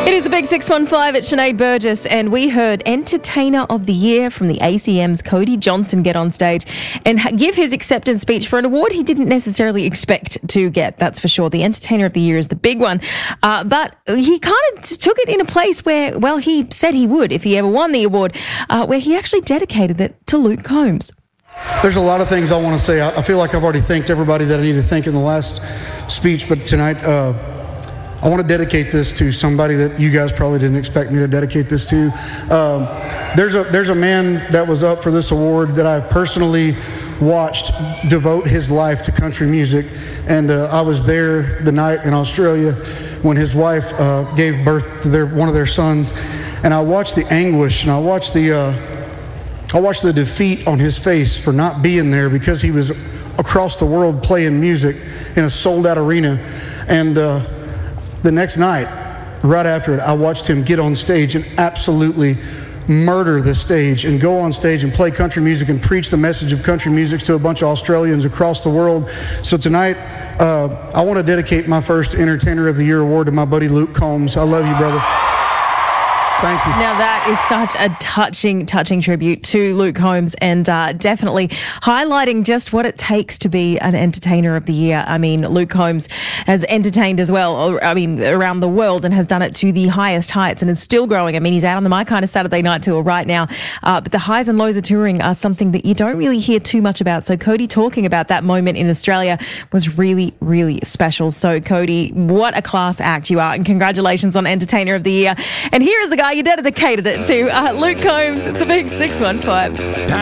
It is a big 615 at Sinead Burgess, and we heard Entertainer of the Year from the ACM's Cody Johnson get on stage and give his acceptance speech for an award he didn't necessarily expect to get, that's for sure. The Entertainer of the Year is the big one, but he kind of took it in a place where, well, he said he would if he ever won the award, where he actually dedicated it to Luke Combs. There's a lot of things I want to say. I feel like I've already thanked everybody that I need to thank in the last speech, but tonight I want to dedicate this to somebody that you guys probably didn't expect me to dedicate this to. There's a man that was up for this award that I've personally watched devote his life to country music, and I was there the night in Australia when his wife gave birth to one of their sons, and I watched the anguish, and I watched the defeat on his face for not being there because he was across the world playing music in a sold-out arena. And the next night, right after it, I watched him get on stage and absolutely murder the stage and go on stage and play country music and preach the message of country music to a bunch of Australians across the world. So tonight, I want to dedicate my first Entertainer of the Year award to my buddy Luke Combs. I love you, brother. Thank you. Now, that is such a touching tribute to Luke Combs, and definitely highlighting just what it takes to be an Entertainer of the Year. I mean, Luke Combs has entertained as well, around the world, and has done it to the highest heights and is still growing. I mean, he's out on the My Kind of Saturday Night tour right now, but the highs and lows of touring are something that you don't really hear too much about. So Cody talking about that moment in Australia was really, really special. So Cody, what a class act you are, and congratulations on Entertainer of the Year. And here is the guy you dedicated it to, Luke Combs. It's a big 615.